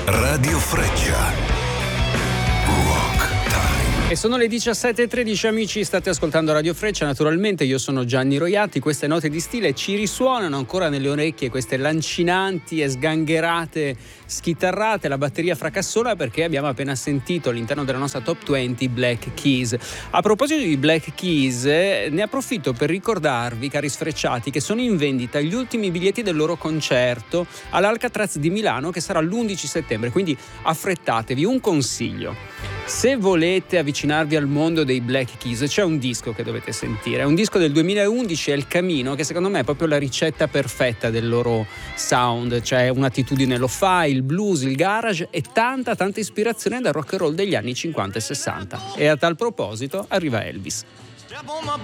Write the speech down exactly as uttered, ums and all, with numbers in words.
Radio Freccia. E sono le diciassette e tredici, amici, state ascoltando Radio Freccia, naturalmente io sono Gianni Roiatti, queste note di stile ci risuonano ancora nelle orecchie, queste lancinanti e sgangherate schitarrate, la batteria fracassola perché abbiamo appena sentito all'interno della nostra top venti Black Keys. A proposito di Black Keys, ne approfitto per ricordarvi, cari sfrecciati, che sono in vendita gli ultimi biglietti del loro concerto all'Alcatraz di Milano che sarà l'undici settembre, quindi affrettatevi. Un consiglio: se volete avvicinarvi al mondo dei Black Keys, c'è un disco che dovete sentire, è un disco del duemilaundici, è Il Camino, che secondo me è proprio la ricetta perfetta del loro sound, c'è un'attitudine lo-fi, il blues, il garage e tanta tanta ispirazione dal rock and roll degli anni cinquanta e sessanta. E a tal proposito arriva Elvis.